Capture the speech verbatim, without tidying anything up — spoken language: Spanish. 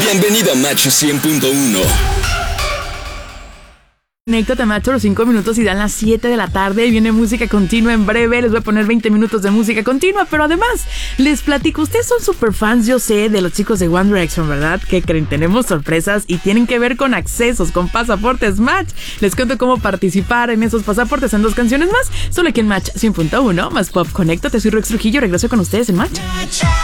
Bienvenido a Match cien punto uno. Conéctate, Macho, los cinco minutos y dan las siete de la tarde. Viene música continua en breve. Les voy a poner veinte minutos de música continua. Pero además, les platico. Ustedes son super fans, yo sé, de los chicos de One Direction, ¿verdad? ¿Qué creen? Tenemos sorpresas y tienen que ver con accesos, con pasaportes Match. Les cuento cómo participar en esos pasaportes en dos canciones más. Solo aquí en Match cien punto uno. Más pop. Conéctate, soy Rex Trujillo. Regreso con ustedes en Match.